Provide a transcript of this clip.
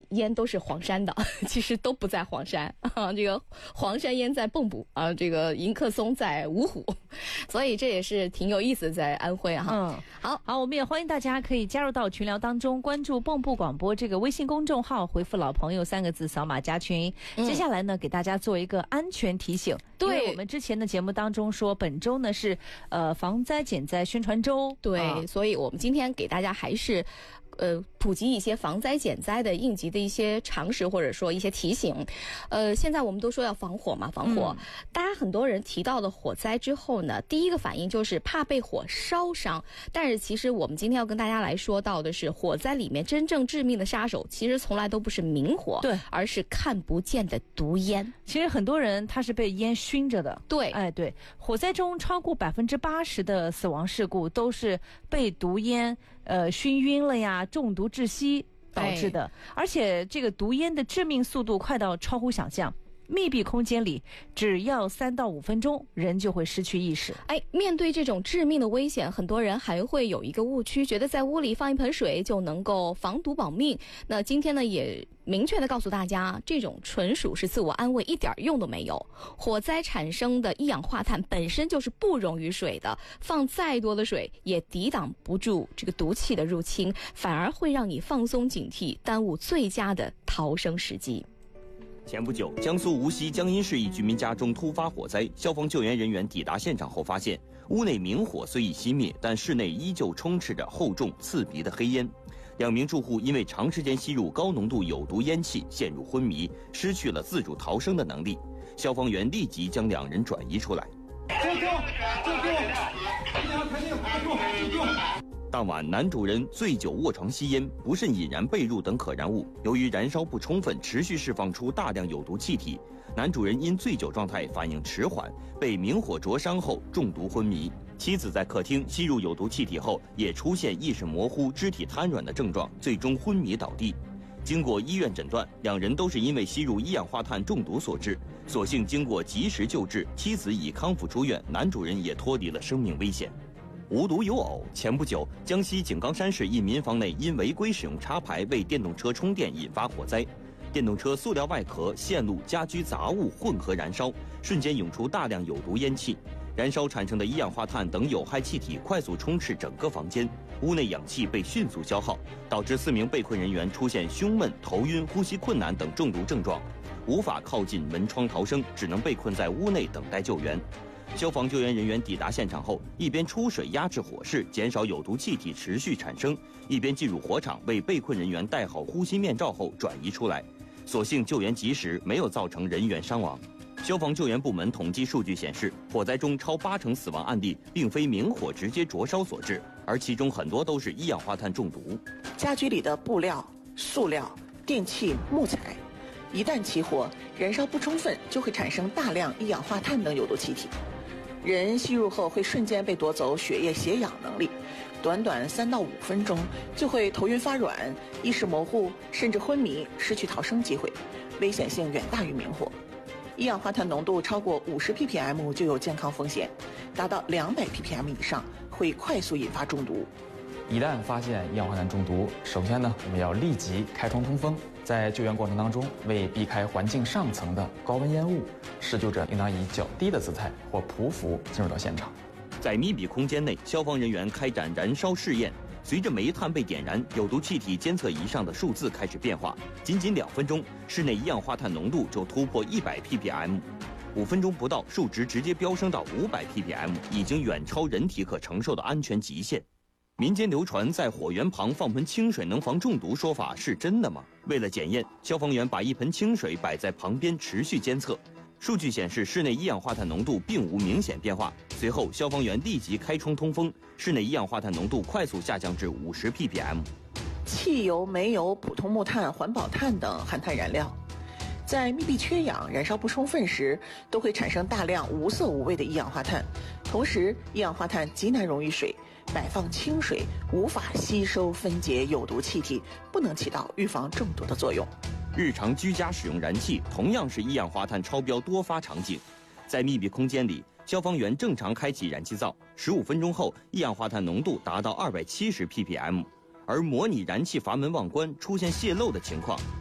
烟都是黄山的，其实都不在黄山啊。这个黄山烟在蚌埠啊，这个迎客松在芜湖，所以这也是挺有意思的，在安徽哈。好， 我们也欢迎大家可以加入到群聊当中，关注蚌埠广播这个微信公众号，回复老朋友3个字，扫码加群。接下来呢，给大家做一个安全提醒。对，我们之前的节目当中说，本周呢是防灾减灾宣传周。 对，所以我们今天给大家还是普及一些防灾减灾的应急的一些常识，或者说一些提醒。现在我们都说要防火嘛，防火。大家很多人提到的火灾之后呢，第一个反应就是怕被火烧伤。但是其实我们今天要跟大家来说到的是，火灾里面真正致命的杀手，其实从来都不是明火， 对， 而是看不见的毒烟。 其实很多人他是被烟熏着的。 对， 对，火灾中超过80%的死亡事故都是被毒烟熏晕了呀，中毒窒息导致的。而且这个毒烟的致命速度快到超乎想象，密闭空间里只要3到5分钟，人就会失去意识。 面对这种致命的危险，很多人还会有一个误区，觉得在屋里放一盆水就能够防毒保命。那今天呢，也明确的告诉大家，这种纯属是自我安慰，一点用都没有。火灾产生的一氧化碳本身就是不溶于水的，放再多的水也抵挡不住这个毒气的入侵，反而会让你放松警惕，耽误最佳的逃生时机。 前不久，江苏无锡江阴市一居民家中突发火灾，消防救援人员抵达现场后发现，屋内明火虽已熄灭，但室内依旧充斥着厚重刺鼻的黑烟。2名住户因为长时间吸入高浓度有毒烟气，陷入昏迷，失去了自主逃生的能力。消防员立即将2人转移出来。当晚，男主人醉酒卧床吸烟，不慎引燃被褥等可燃物，由于燃烧不充分，持续释放出大量有毒气体。男主人因醉酒状态反应迟缓，被明火灼伤后中毒昏迷。妻子在客厅吸入有毒气体后，也出现意识模糊、肢体瘫软的症状，最终昏迷倒地。经过医院诊断，2人都是因为吸入一氧化碳中毒所致。所幸经过及时救治，妻子已康复出院，男主人也脱离了生命危险。无独有偶，前不久，江西井冈山市一民房内因违规使用插排为电动车充电引发火灾，电动车塑料外壳、线路、家居杂物混合燃烧，瞬间涌出大量有毒烟气，燃烧产生的一氧化碳等有害气体快速充斥整个房间，屋内氧气被迅速消耗，导致4名被困人员出现胸闷、头晕、呼吸困难等中毒症状，无法靠近门窗逃生，只能被困在屋内等待救援。消防救援人员抵达现场后，一边出水压制火势，减少有毒气体持续产生，一边进入火场为被困人员戴好呼吸面罩后转移出来。所幸救援及时，没有造成人员伤亡。消防救援部门统计数据显示，火灾中超80%死亡案例并非明火直接灼烧所致，而其中很多都是一氧化碳中毒。 家居里的布料、塑料、电器、木材，一旦起火，燃烧不充分，就会产生大量一氧化碳等有毒气体。人吸入后会瞬间被夺走血液携氧能力，短短3到5分钟就会头晕发软、意识模糊，甚至昏迷，失去逃生机会，危险性远大于明火。一氧化碳浓度超过50 ppm 就有健康风险，达到200 ppm 以上会快速引发中毒。 一旦发现一氧化碳中毒，首先呢，我们要立即开窗通风。在救援过程当中，为避开环境上层的高温烟雾，施救者应当以较低的姿态或匍匐进入到现场。 在密闭空间内，消防人员开展燃烧试验。随着煤炭被点燃，有毒气体监测仪上的数字开始变化。仅2分钟，室内一氧化碳浓度就突破100 ppm。5分钟不到，数值直接飙升到500 ppm， 已经远超人体可承受的安全极限。民间流传在火源旁放盆清水能防中毒说法是真的吗？为了检验，消防员把一盆清水摆在旁边持续监测，数据显示室内一氧化碳浓度并无明显变化。随后，消防员立即开窗通风，室内一氧化碳浓度快速下降至50 ppm。 汽油、煤油、普通木炭、环保碳等含碳燃料，在密闭缺氧、燃烧不充分时，都会产生大量无色无味的一氧化碳。同时，一氧化碳极难溶于水，摆放清水无法吸收分解有毒气体，不能起到预防中毒的作用。 日常居家使用燃气同样是一氧化碳超标多发场景。在密闭空间里，消防员正常开启燃气灶，15分钟后，一氧化碳浓度达到270 ppm。而模拟燃气阀门忘关出现泄漏的情况，